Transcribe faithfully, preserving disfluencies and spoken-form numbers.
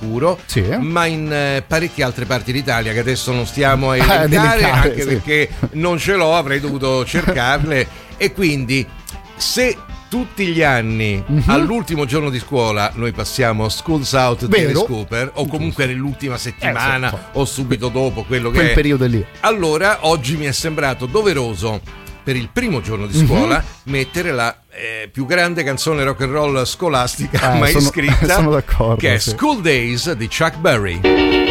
sicuro, sì. ma in eh, parecchie altre parti d'Italia che adesso non stiamo a elencare, eh, anche sì. perché non ce l'ho, avrei dovuto cercarle. E quindi se tutti gli anni mm-hmm. all'ultimo giorno di scuola noi passiamo Schools Out di Alice Cooper, o comunque nell'ultima settimana eh, sì, o subito dopo, quello quel che è, periodo lì, allora oggi mi è sembrato doveroso per il primo giorno di scuola mm-hmm. mettere la eh, più grande canzone rock and roll scolastica eh, mai sono, scritta, sono d'accordo, che è sì. School Days di Chuck Berry.